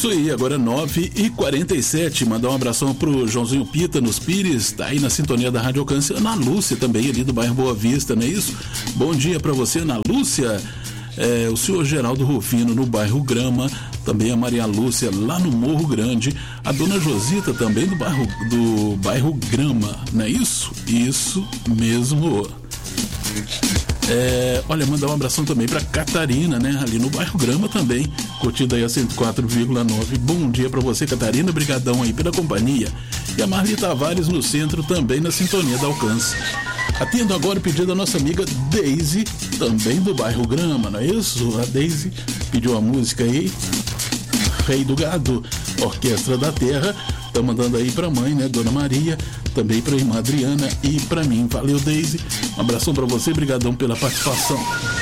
Isso aí, agora 9h47. Mandar um abração pro Joãozinho Pita nos Pires, tá aí na sintonia da Rádio Alcance. Ana Lúcia também, ali do bairro Boa Vista, não é isso? Bom dia pra você, Ana Lúcia. O senhor Geraldo Rufino no bairro Grama, também a Maria Lúcia lá no Morro Grande, a dona Josita também do bairro Grama, não é isso? Isso mesmo. Olha, mandar um abração também pra Catarina, né? Ali no bairro Grama também, curtindo aí a 104,9. Bom dia pra você, Catarina, brigadão aí pela companhia. E a Marli Tavares no centro também na sintonia da Alcance. Atendo agora o pedido da nossa amiga Deise, também do bairro Grama, não é isso? A Deise pediu a música aí, Rei do Gado, Orquestra da Terra. Tá mandando aí pra mãe, né, Dona Maria, também pra irmã Adriana e pra mim. Valeu, Deise. Um abração pra você, brigadão pela participação.